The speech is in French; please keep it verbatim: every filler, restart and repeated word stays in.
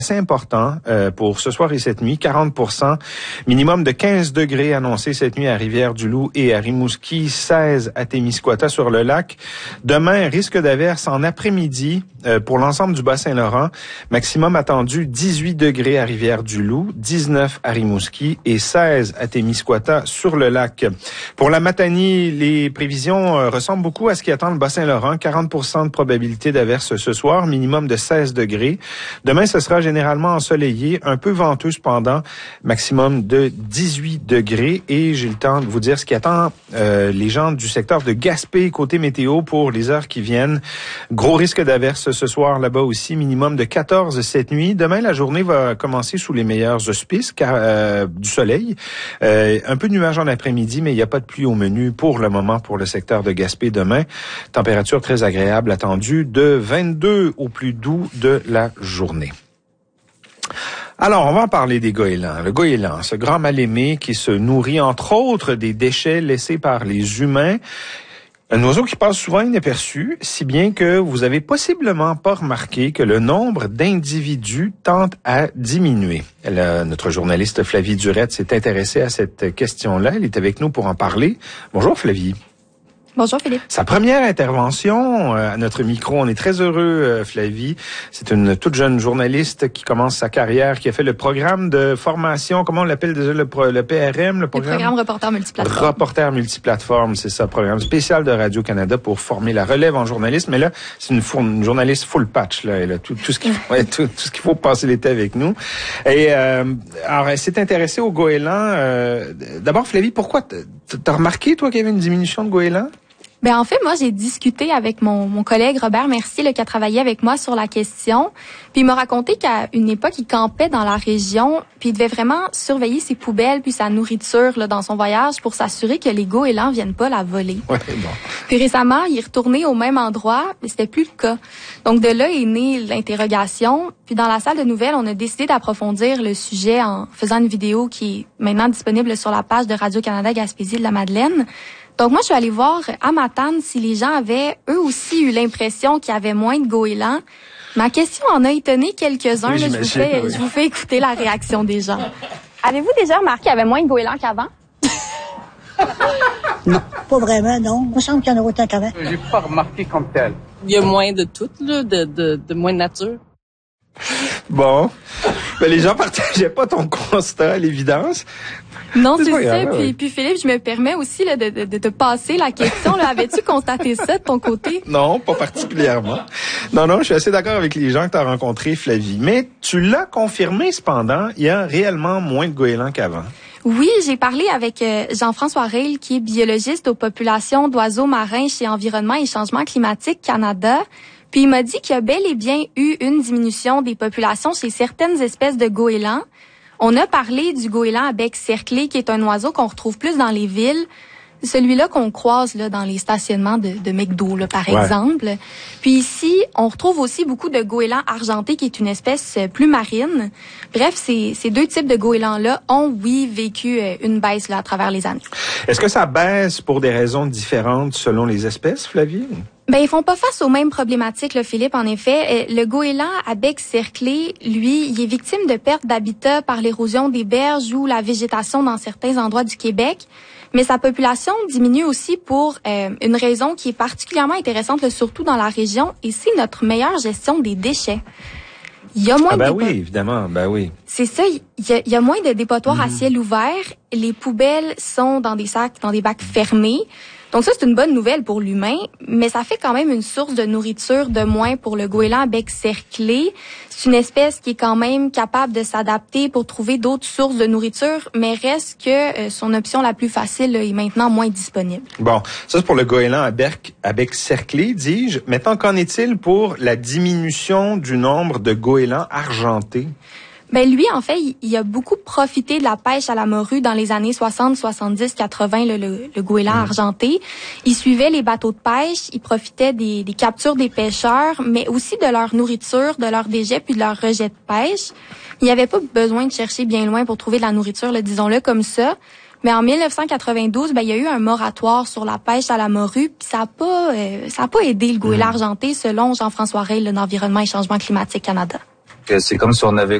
C'est important euh, pour ce soir et cette nuit, quarante pour cent, minimum de quinze degrés annoncés cette nuit à Rivière-du-Loup et à Rimouski, seize à Témiscouata sur le lac. Demain, risque d'averse en après-midi euh, pour l'ensemble du Bas-Saint-Laurent, maximum attendu dix-huit degrés à Rivière-du-Loup, dix-neuf à Rimouski et seize à Témiscouata sur le lac. Pour la Matanie, les prévisions euh, ressemblent beaucoup à ce qui attend le Bas-Saint-Laurent, quarante pour cent de probabilité d'averse ce soir, minimum de seize degrés. Demain, ce sera généralement ensoleillé, un peu venteux cependant, maximum de dix-huit degrés. Et j'ai le temps de vous dire ce qui attend euh, les gens du secteur de Gaspé, côté météo, pour les heures qui viennent. Gros risque d'averse ce soir là-bas aussi, minimum de quatorze cette nuit. Demain, la journée va commencer sous les meilleurs auspices, car euh, du soleil. Euh, un peu de nuages en après-midi, mais il n'y a pas de pluie au menu pour le moment pour le secteur de Gaspé demain. Température très agréable attendue de vingt-deux au plus doux de la journée. Alors, on va en parler des goélands. Le goéland, ce grand mal-aimé qui se nourrit entre autres des déchets laissés par les humains. Un oiseau qui passe souvent inaperçu, si bien que vous avez possiblement pas remarqué que le nombre d'individus tente à diminuer. Elle, notre journaliste Flavie Durette s'est intéressée à cette question-là. Elle est avec nous pour en parler. Bonjour Flavie. Bonjour Philippe. Sa première intervention euh, à notre micro, on est très heureux, euh, Flavie. C'est une toute jeune journaliste qui commence sa carrière, qui a fait le programme de formation, comment on l'appelle déjà, le, le P R M, le programme? Le programme Reporter Multiplateforme. Reporter Multiplateforme, c'est ça, programme spécial de Radio-Canada pour former la relève en journalisme. Mais là, c'est une, une journaliste full patch, là. Elle a tout, tout ce qu'il faut, tout, tout ce qu'il faut passer l'été avec nous. Et euh, alors, elle s'est intéressée aux goélands. Euh, d'abord, Flavie, pourquoi t'as remarqué, toi, qu'il y avait une diminution de goélands? Ben en fait, moi, j'ai discuté avec mon, mon collègue Robert Mercier, là, qui a travaillé avec moi sur la question. Puis il m'a raconté qu'à une époque, il campait dans la région, puis il devait vraiment surveiller ses poubelles puis sa nourriture là, dans son voyage pour s'assurer que les goélands viennent pas la voler. Ouais, bon. Puis récemment, il est retourné au même endroit, mais c'était plus le cas. Donc de là est née l'interrogation. Puis dans la salle de nouvelles, on a décidé d'approfondir le sujet en faisant une vidéo qui est maintenant disponible sur la page de Radio-Canada Gaspésie de la Madeleine. Donc moi, je suis allée voir à Matane si les gens avaient eux aussi eu l'impression qu'il y avait moins de goélands. Ma question en a étonné quelques-uns. Oui, là, je vous fais, oui. je vous fais écouter la réaction des gens. Avez-vous déjà remarqué qu'il y avait moins de goélands qu'avant? Non, pas vraiment, non. Il me semble qu'il y en a autant qu'avant. J'ai pas remarqué comme tel. Il y a moins de tout, là, de, de, de moins de nature. Bon. Ben, les gens partageaient pas ton constat, à l'évidence. Non, c'est c'est ça. ça. Grave, Puis, oui. puis Philippe, je me permets aussi là, de, de, de te passer la question. Là. Avais-tu constaté ça de ton côté? Non, pas particulièrement. Non, non, je suis assez d'accord avec les gens que tu as rencontrés, Flavie. Mais tu l'as confirmé, cependant, il y a réellement moins de goélands qu'avant. Oui, j'ai parlé avec euh, Jean-François Reil, qui est biologiste aux populations d'oiseaux marins chez Environnement et Changement climatique Canada. Puis il m'a dit qu'il y a bel et bien eu une diminution des populations chez certaines espèces de goélands. On a parlé du goéland à bec cerclé, qui est un oiseau qu'on retrouve plus dans les villes. Celui-là qu'on croise là dans les stationnements de, de McDo, là, par ouais. exemple. Puis ici, on retrouve aussi beaucoup de goélands argentés, qui est une espèce plus marine. Bref, ces, ces deux types de goélands-là ont, oui, vécu une baisse là à travers les années. Est-ce que ça baisse pour des raisons différentes selon les espèces, Flavie? Ben, ils font pas face aux mêmes problématiques, là, Philippe, en effet. Le goéland à bec cerclé, lui, il est victime de perte d'habitat par l'érosion des berges ou la végétation dans certains endroits du Québec. Mais sa population diminue aussi pour euh, une raison qui est particulièrement intéressante, là, surtout dans la région, et c'est notre meilleure gestion des déchets. Il y a moins ah ben de dépo- oui, évidemment, ben oui. C'est ça, il y a, il y a moins de dépotoirs Mmh. à ciel ouvert. Les poubelles sont dans des sacs, dans des bacs fermés. Donc ça, c'est une bonne nouvelle pour l'humain, mais ça fait quand même une source de nourriture de moins pour le goéland à bec cerclé. C'est une espèce qui est quand même capable de s'adapter pour trouver d'autres sources de nourriture, mais reste que euh, son option la plus facile là, est maintenant moins disponible. Bon, ça c'est pour le goéland à bec, à bec cerclé, dis-je. Maintenant, qu'en est-il pour la diminution du nombre de goélands argentés? Ben lui, en fait, il, il a beaucoup profité de la pêche à la morue dans les années soixante, soixante-dix, quatre-vingts, le, le, le goéland mmh. argenté. Il suivait les bateaux de pêche, il profitait des, des captures des pêcheurs, mais aussi de leur nourriture, de leurs déchets puis de leurs rejets de pêche. Il n'y avait pas besoin de chercher bien loin pour trouver de la nourriture, là, disons-le comme ça. Mais en dix-neuf cent quatre-vingt-douze, ben il y a eu un moratoire sur la pêche à la morue, puis ça a pas, euh, ça a pas aidé le goéland mmh. argenté, selon Jean-François Reil, l'Environnement et Changement climatique Canada. que c'est comme si on avait